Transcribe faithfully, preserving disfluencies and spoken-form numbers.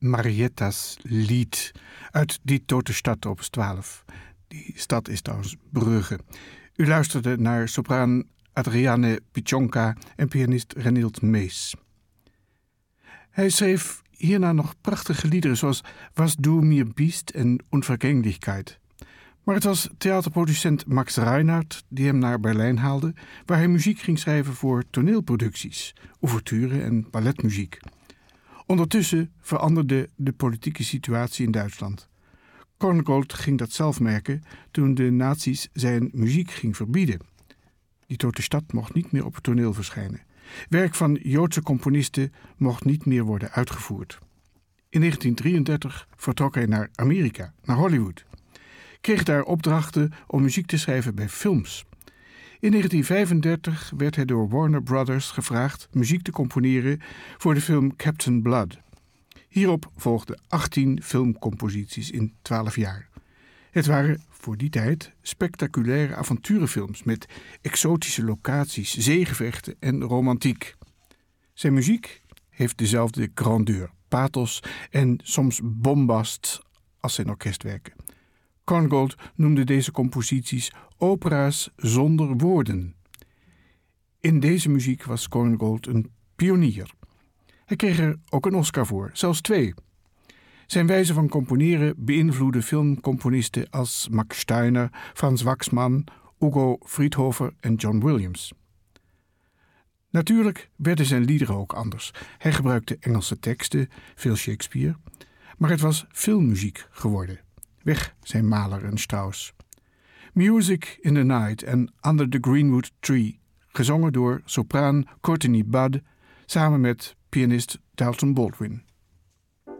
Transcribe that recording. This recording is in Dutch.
Marietta's lied uit Die Tote Stad op twaalf. Die stad is trouwens Brugge. U luisterde naar sopraan Adriane Pichonka en pianist Renild Mees. Hij schreef hierna nog prachtige liederen zoals Was du mir bist en Unvergänglichkeit. Maar het was theaterproducent Max Reinhardt die hem naar Berlijn haalde, waar hij muziek ging schrijven voor toneelproducties, ouverturen en balletmuziek. Ondertussen veranderde de politieke situatie in Duitsland. Korngold ging dat zelf merken toen de nazi's zijn muziek ging verbieden. Die Tote Stad mocht niet meer op het toneel verschijnen. Werk van Joodse componisten mocht niet meer worden uitgevoerd. In negentien drieëndertig vertrok hij naar Amerika, naar Hollywood. Kreeg daar opdrachten om muziek te schrijven bij films. In negentien vijfendertig werd hij door Warner Brothers gevraagd muziek te componeren voor de film Captain Blood. Hierop volgden achttien filmcomposities in twaalf jaar. Het waren voor die tijd spectaculaire avonturenfilms met exotische locaties, zeegevechten en romantiek. Zijn muziek heeft dezelfde grandeur, pathos en soms bombast als zijn orkestwerken. Korngold noemde deze composities opera's zonder woorden. In deze muziek was Korngold een pionier. Hij kreeg er ook een Oscar voor, zelfs twee. Zijn wijze van componeren beïnvloedde filmcomponisten als Max Steiner, Franz Waxman, Hugo Friedhofer en John Williams. Natuurlijk werden zijn liederen ook anders. Hij gebruikte Engelse teksten, veel Shakespeare, maar het was filmmuziek geworden. Weg zijn Mahler en Strauss. Music in the Night en Under the Greenwood Tree, gezongen door sopraan Courtney Budd samen met pianist Dalton Baldwin.